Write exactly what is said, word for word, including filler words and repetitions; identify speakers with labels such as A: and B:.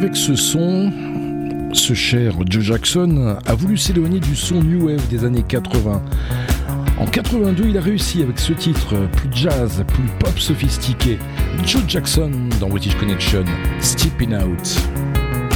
A: avec ce son, ce cher Joe Jackson a voulu s'éloigner du son New Wave des années quatre-vingts. En quatre-vingt-deux, il a réussi avec ce titre plus jazz, plus pop sophistiqué. Joe Jackson dans British Connection, Stepping Out.